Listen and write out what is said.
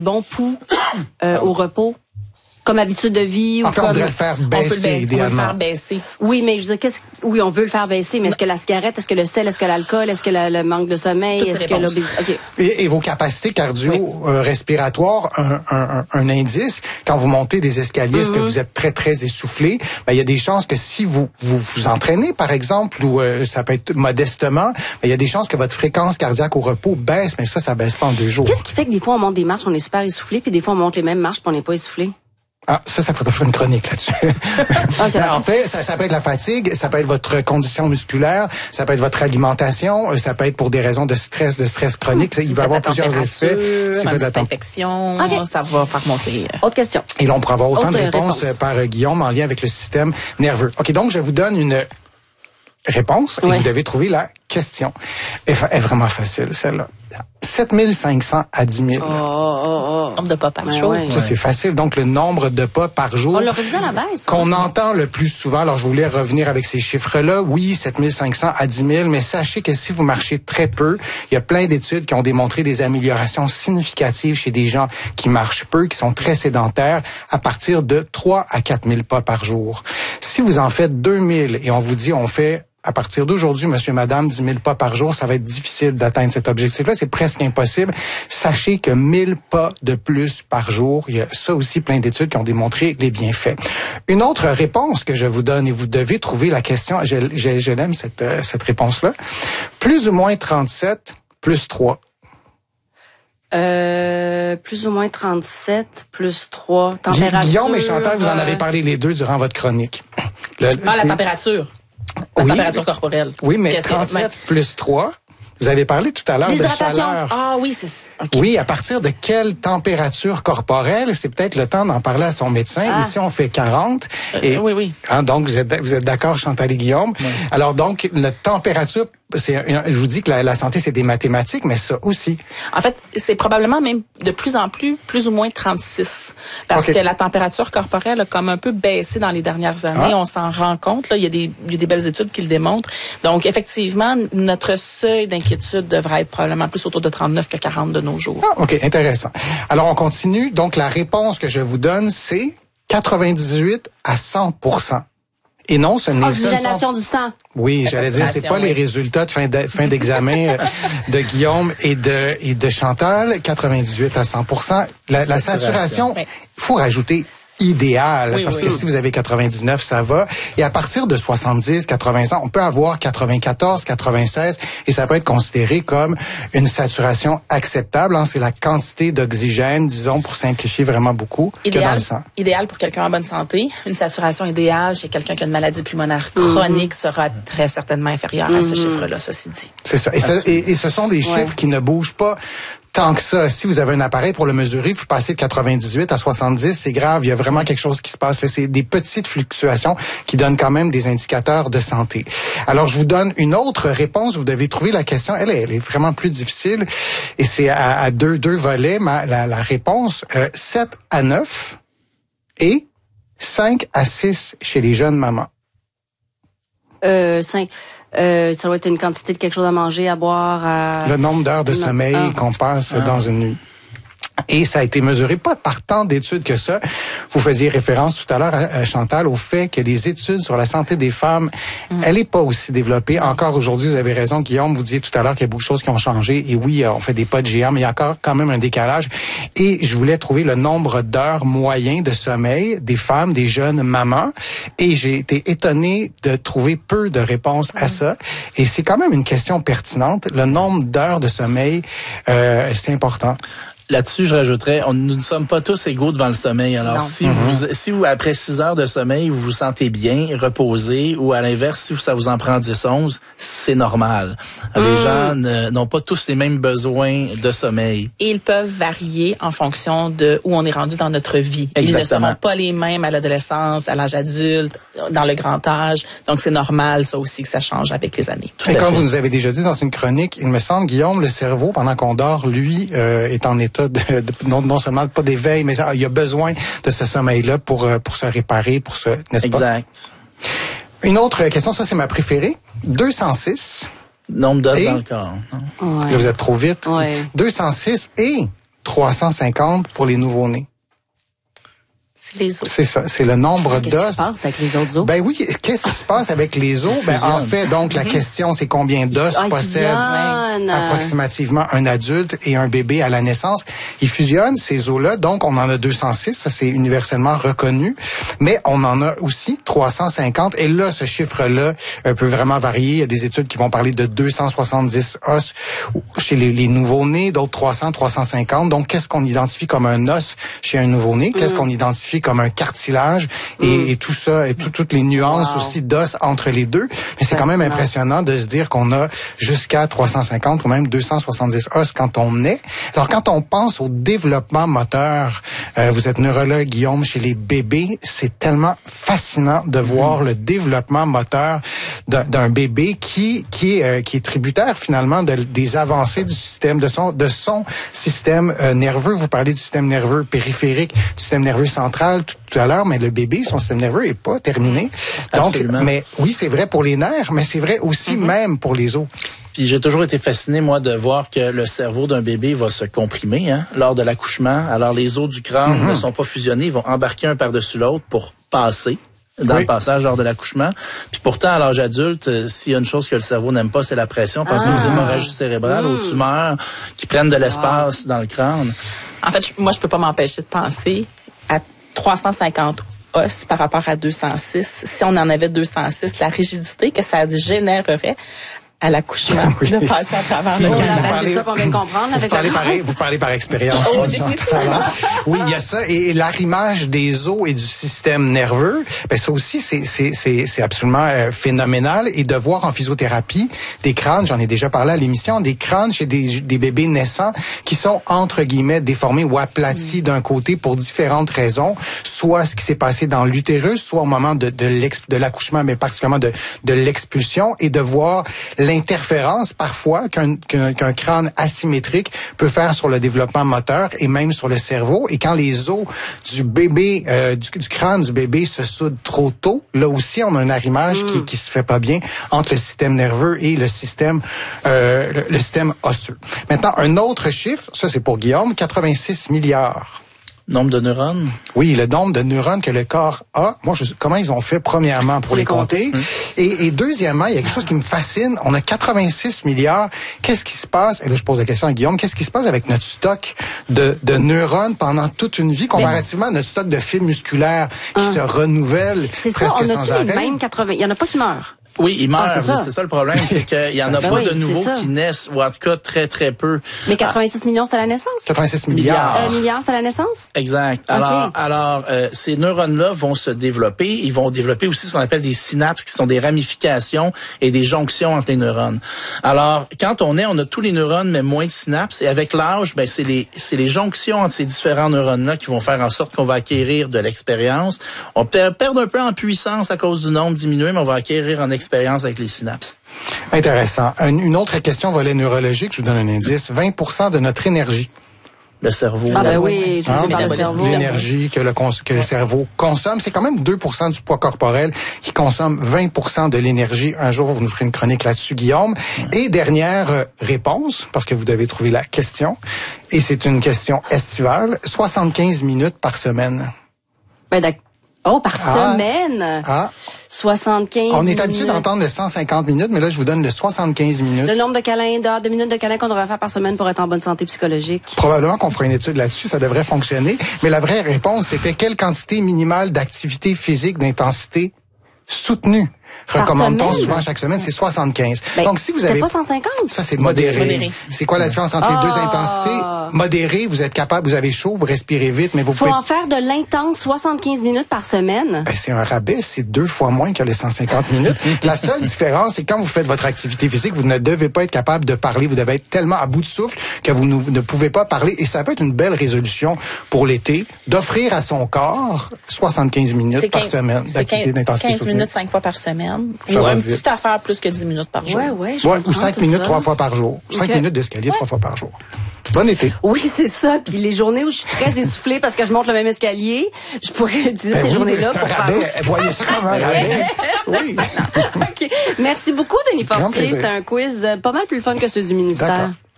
bon pouls au repos? Comme habitude de vie? En fait, on voudrait le faire baisser, idéalement. On veut le faire baisser. Oui, mais je veux dire, oui, on veut le faire baisser, mais est-ce que la cigarette, est-ce que le sel, est-ce que l'alcool, est-ce que le manque de sommeil, est-ce que l'obésité? Okay. Et vos capacités cardio-respiratoires, un indice, quand vous montez des escaliers, est-ce que vous êtes très, très essoufflé? Ben, il y a des chances que si vous entraînez, par exemple, ou ça peut être modestement, ben, il y a des chances que votre fréquence cardiaque au repos baisse, mais ça baisse pas en 2 jours. Qu'est-ce qui fait que des fois, on monte des marches, on est super essoufflé, puis des fois, on monte les mêmes marches, puis on n'est pas essoufflé? Ah, ça faudrait faire une chronique là-dessus. Okay. En fait, ça peut être la fatigue, ça peut être votre condition musculaire, ça peut être votre alimentation, ça peut être pour des raisons de stress chronique. Il va y avoir plusieurs effets. Si vous faites infection, ça va faire monter. Autre question. Et là, on pourra avoir autant de réponses par Guillaume en lien avec le système nerveux. OK, donc je vous donne une réponse et vous devez trouver la question. Elle est vraiment facile, celle-là. 7500 à 10 000. Nombre de pas par jour. Ça, c'est facile. Donc, le nombre de pas par jour. On l'a revisé à la baisse. Qu'on entend le plus souvent. Alors, je voulais revenir avec ces chiffres-là. Oui, 7500 à 10 000, mais sachez que si vous marchez très peu, il y a plein d'études qui ont démontré des améliorations significatives chez des gens qui marchent peu, qui sont très sédentaires, à partir de 3 à 4 000 pas par jour. Si vous en faites 2000 et on vous dit, on fait à partir d'aujourd'hui, monsieur, madame, 10 000 pas par jour, ça va être difficile d'atteindre cet objectif-là. C'est presque impossible. Sachez que 1000 pas de plus par jour, il y a ça aussi plein d'études qui ont démontré les bienfaits. Une autre réponse que je vous donne, et vous devez trouver la question, je l'aime cette réponse-là. Plus ou moins 37 plus 3. Plus ou moins 37 plus 3. Température. Guillaume et Chantal, vous en avez parlé les deux durant votre chronique. La température. La température corporelle. Oui, mais 37 plus 3, vous avez parlé tout à l'heure de chaleur. Ah oui, c'est okay. Oui, à partir de quelle température corporelle? C'est peut-être le temps d'en parler à son médecin. Ici, on fait 40. Et, oui. Hein, donc, vous êtes d'accord, Chantal et Guillaume? Oui. Alors, donc, la température, je vous dis que la santé, c'est des mathématiques, mais ça aussi. En fait, c'est probablement même de plus en plus ou moins 36. Parce que la température corporelle a comme un peu baissé dans les dernières années. On s'en rend compte. Là, il y a des belles études qui le démontrent. Donc, effectivement, notre seuil d'inquiétude devrait être probablement plus autour de 39 que 40 de nos jours. Ah, OK, intéressant. Alors, on continue. Donc, la réponse que je vous donne, c'est 98 à 100%. Et non, ce n'est oxygénation du sang. Oui, j'allais dire, c'est pas les résultats de fin d'examen de Guillaume et de Chantal. 98 à 100%. La saturation, il faut rajouter idéal, parce que si vous avez 99, ça va. Et à partir de 70, 80 ans, on peut avoir 94, 96, et ça peut être considéré comme une saturation acceptable. Hein. C'est la quantité d'oxygène, disons, pour simplifier vraiment beaucoup, que dans le sang. Idéal pour quelqu'un en bonne santé. Une saturation idéale chez quelqu'un qui a une maladie pulmonaire chronique sera très certainement inférieure à ce chiffre-là, ceci dit. C'est ça. Et ce sont des chiffres qui ne bougent pas tant que ça. Si vous avez un appareil pour le mesurer, vous passez de 98 à 70, c'est grave. Il y a vraiment quelque chose qui se passe. C'est des petites fluctuations qui donnent quand même des indicateurs de santé. Alors, je vous donne une autre réponse. Vous devez trouver la question. Elle est vraiment plus difficile. Et c'est à deux volets. La réponse, 7 à 9 et 5 à 6 chez les jeunes mamans. 5. Ça doit être une quantité de quelque chose à manger, à boire. Le nombre d'heures de sommeil qu'on passe dans une nuit. Et ça a été mesuré pas par tant d'études que ça. Vous faisiez référence tout à l'heure, Chantal, au fait que les études sur la santé des femmes, elle est pas aussi développée. Encore aujourd'hui, vous avez raison, Guillaume, vous disiez tout à l'heure qu'il y a beaucoup de choses qui ont changé. Et oui, on fait des pas de géant, mais il y a encore quand même un décalage. Et je voulais trouver le nombre d'heures moyen de sommeil des femmes, des jeunes mamans. Et j'ai été étonné de trouver peu de réponses à ça. Et c'est quand même une question pertinente. Le nombre d'heures de sommeil, c'est important. Là-dessus, je rajouterais, nous ne sommes pas tous égaux devant le sommeil. Alors, si vous, après 6 heures de sommeil, vous vous sentez bien, reposé, ou à l'inverse, si ça vous en prend 10, 11, c'est normal. Les gens n'ont pas tous les mêmes besoins de sommeil. Et ils peuvent varier en fonction de où on est rendu dans notre vie. Exactement. Ils ne seront pas les mêmes à l'adolescence, à l'âge adulte, dans le grand âge. Donc, c'est normal, ça aussi, que ça change avec les années. Et comme vous nous avez déjà dit dans une chronique, il me semble, Guillaume, le cerveau, pendant qu'on dort, lui, est en état non seulement pas d'éveil, mais il y a besoin de ce sommeil-là pour se réparer, n'est-ce pas? Exact. Une autre question, ça c'est ma préférée. 206. Nombre d'os dans le corps. Là, vous êtes trop vite. 206 et 350 pour les nouveau-nés. C'est les os. C'est ça, c'est le nombre d'os. Qu'est-ce qui se passe avec les autres os? Ben oui, qu'est-ce qui se passe avec les os? Ben en fait, donc la question c'est combien d'os possède approximativement un adulte et un bébé à la naissance. Ils fusionnent ces os-là, donc on en a 206, ça c'est universellement reconnu, mais on en a aussi 350 et là ce chiffre-là peut vraiment varier. Il y a des études qui vont parler de 270 os chez les nouveau-nés, d'autres 300, 350. Donc qu'est-ce qu'on identifie comme un os chez un nouveau-né? Qu'est-ce qu'on identifie comme un cartilage et tout ça, et toutes les nuances aussi d'os entre les deux. Mais c'est quand même impressionnant de se dire qu'on a jusqu'à 350 ou même 270 os quand on naît. Alors quand on pense au développement moteur, vous êtes neurologue, Guillaume, chez les bébés, c'est tellement fascinant de voir le développement moteur d'un bébé qui est tributaire finalement des avancées du système, de son système nerveux. Vous parlez du système nerveux périphérique, du système nerveux central tout à l'heure, mais le bébé, son système nerveux est pas terminé. Donc, absolument. Mais oui, c'est vrai pour les nerfs, mais c'est vrai aussi même pour les os. Puis j'ai toujours été fasciné, moi, de voir que le cerveau d'un bébé va se comprimer lors de l'accouchement. Alors, les os du crâne ne sont pas fusionnés, ils vont embarquer un par-dessus l'autre pour passer dans le passage lors de l'accouchement. Puis pourtant, à l'âge adulte, s'il y a une chose que le cerveau n'aime pas, c'est la pression. Pensez aux hémorragies cérébrales, aux tumeurs qui prennent de l'espace dans le crâne. En fait, moi, je peux pas m'empêcher de penser à 350 os par rapport à 206. Si on en avait 206, la rigidité que ça générerait à l'accouchement de passer à travers le canal. C'est ça qu'on vient de comprendre avec vous parlez par expérience. Oh, définitivement. Oui, il y a ça. Et l'arrimage des os et du système nerveux, ben ça aussi, c'est absolument phénoménal. Et de voir en physiothérapie des crânes, j'en ai déjà parlé à l'émission, des crânes chez des bébés naissants qui sont, entre guillemets, déformés ou aplatis d'un côté pour différentes raisons. Soit ce qui s'est passé dans l'utérus, soit au moment de l'accouchement, mais particulièrement de l'expulsion, et de voir l'interférence parfois qu'un crâne asymétrique peut faire sur le développement moteur et même sur le cerveau. Et quand les os du bébé, du crâne du bébé se soudent trop tôt, là aussi on a un arrimage qui se fait pas bien entre le système nerveux et le système osseux. Maintenant, un autre chiffre, ça c'est pour Guillaume, 86 milliards. Nombre de neurones? Oui, le nombre de neurones que le corps a. Moi, comment ils ont fait, premièrement, pour les compter. Et deuxièmement, il y a quelque chose qui me fascine. On a 86 milliards. Qu'est-ce qui se passe? Et là, je pose la question à Guillaume. Qu'est-ce qui se passe avec notre stock de neurones pendant toute une vie, comparativement à notre stock de fibres musculaires qui se renouvellent presque sans arrêt? C'est ça, on a-tu les mêmes 80? Il y en a pas qui meurent? Oui, ils meurent. C'est ça le problème, c'est qu'il y en a pas de nouveaux qui naissent, ou en tout cas très, très peu. Mais 86 millions, c'est à la naissance? 86 milliards. Milliards, c'est à la naissance? Exact. Alors, ces neurones-là vont se développer. Ils vont développer aussi ce qu'on appelle des synapses, qui sont des ramifications et des jonctions entre les neurones. Alors, quand on a tous les neurones, mais moins de synapses. Et avec l'âge, ben, c'est les jonctions entre ces différents neurones-là qui vont faire en sorte qu'on va acquérir de l'expérience. On perd un peu en puissance à cause du nombre diminué, mais on va acquérir en expérience avec les synapses. Intéressant. Une autre question volet neurologique, je vous donne un indice. 20% de notre énergie. Le cerveau. Ah ben oui, tu parles de cerveau. L'énergie que le cerveau consomme, c'est quand même 2% du poids corporel qui consomme 20% de l'énergie. Un jour, vous nous ferez une chronique là-dessus, Guillaume. Et dernière réponse, parce que vous devez trouver la question, et c'est une question estivale, 75 minutes par semaine. Ben d'accord. Oh, par semaine? 75 On est habitué d'entendre le 150 minutes, mais là, je vous donne le 75 minutes. Le nombre de minutes de câlins qu'on devrait faire par semaine pour être en bonne santé psychologique. Probablement qu'on fera une étude là-dessus, ça devrait fonctionner. Mais la vraie réponse, c'était quelle quantité minimale d'activité physique d'intensité soutenue recommande-t-on souvent chaque semaine? C'est 75. Ben, donc, si vous avez pas 150? Ça, c'est modéré. C'est quoi la différence entre les deux intensités? Modéré, vous êtes capable, vous avez chaud, vous respirez vite, mais vous pouvez... Faut en faire de l'intense 75 minutes par semaine. Ben, c'est un rabais, c'est 2 fois moins que les 150 minutes. La seule différence, c'est quand vous faites votre activité physique, vous ne devez pas être capable de parler, vous devez être tellement à bout de souffle que vous ne pouvez pas parler. Et ça peut être une belle résolution pour l'été, d'offrir à son corps 75 minutes par semaine d'activité d'intensité soutenue. 15 minutes 5 fois par semaine. Ou une petite affaire plus que 10 minutes par jour. Ou 5 minutes 3 fois par jour. 5 minutes d'escalier 3 fois par jour. Bon été. Oui, c'est ça. Puis les journées où je suis très essoufflée parce que je monte le même escalier, je pourrais utiliser ces journées-là pour faire... Voyez ça comme un rabais. Oui. OK. Merci beaucoup, Denis Fortier. C'était un quiz pas mal plus fun que ceux du ministère. D'accord.